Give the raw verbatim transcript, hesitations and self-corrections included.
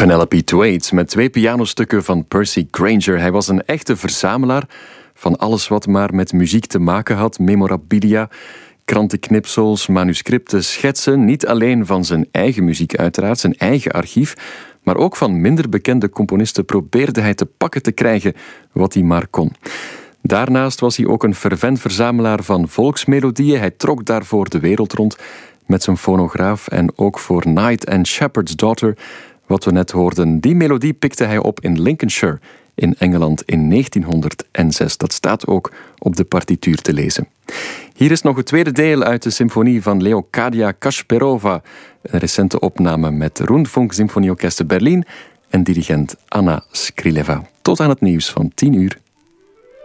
Penelope Thwaites met twee pianostukken van Percy Grainger. Hij was een echte verzamelaar van alles wat maar met muziek te maken had. Memorabilia, krantenknipsels, manuscripten, schetsen. Niet alleen van zijn eigen muziek uiteraard, zijn eigen archief, maar ook van minder bekende componisten probeerde hij te pakken te krijgen wat hij maar kon. Daarnaast was hij ook een fervent verzamelaar van volksmelodieën. Hij trok daarvoor de wereld rond met zijn fonograaf en ook voor Night and Shepherd's Daughter, wat we net hoorden. Die melodie pikte hij op in Lincolnshire in Engeland in negentienhonderdzes. Dat staat ook op de partituur te lezen. Hier is nog het tweede deel uit de symfonie van Leocadia Kasparova. Een recente opname met Rundfunk Symfonieorkester Berlin en dirigent Anna Skrileva. Tot aan het nieuws van tien uur.